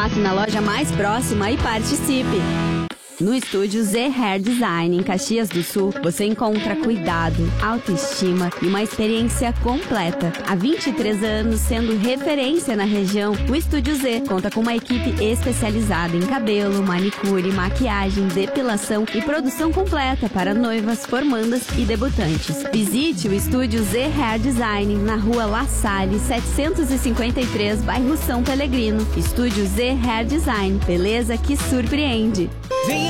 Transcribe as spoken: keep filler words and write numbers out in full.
passe na loja mais próxima e participe. No Estúdio Z Hair Design, em Caxias do Sul, você encontra cuidado, autoestima e uma experiência completa. Há vinte e três anos sendo referência na região, o Estúdio Z conta com uma equipe especializada em cabelo, manicure, maquiagem, depilação e produção completa para noivas, formandas e debutantes. Visite o Estúdio Z Hair Design na rua La Salle, setecentos e cinquenta e três, bairro São Pelegrino. Estúdio Z Hair Design, beleza que surpreende. Vem